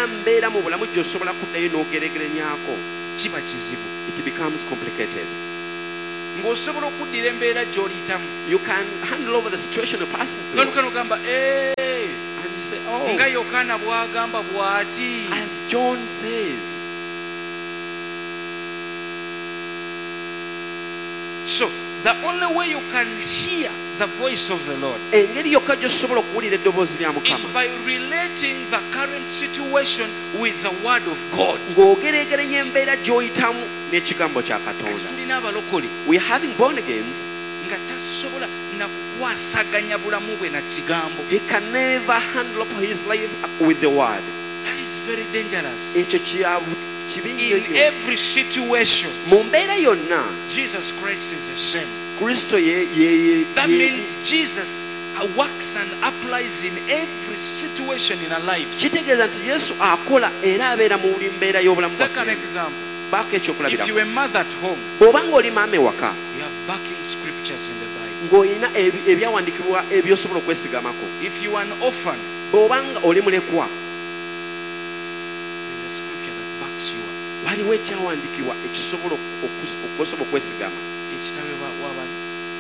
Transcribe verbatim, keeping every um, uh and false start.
tolina mbeera mu bulamu gy'osobola kuddayo n'ogeregeranyaako, kiba kizibu. it becomes complicated. Ng'osobola okuddira embeera gy'oliyitamu. You can handle over the situation you're passing through. N'olukana ogamba ee And you say, oh, nga Yokaana bw'agamba bw'ati. as John says. So the only way you can hear the voice of the Lord Engeri yokka gy'osobola okuwulira eddoboozi lya is Mukama by relating the current situation with the word of God. ng'ogeregeranya embeera gy'oyitamu n'ekigambo kya Kasi Katonda. tulina abalokole We are having born agains. nga tasobola na kukwasaganya bulamu bwe na kigambo. He can never handle up his life with the word. That is very dangerous. Ekyo kya kibi In nnyo. every situation, Mu mbeera yonna Jesus Christ is the same. Kristo ye ye That ye- means Jesus uh, works and applies in every situation in our lives. kitegeeza nti Yesu akola era abeera mu buli mbeera y'obulamu Take an bwaffe. example. Baako If ekyokulabirako. you are a mother at home, Bw'oba ng'oli maama ewaka you have backing scriptures in the Bible. ng'olina ebi- ebyawandiikibwa ebyosobola okwesigamako. If you are an orphan, Bw'oba nga oli mulekwa, there's a scripture that backs you up. waliwo ekyawandiikibwa ekisobola okus- okusobola okwesigama. Ekitabo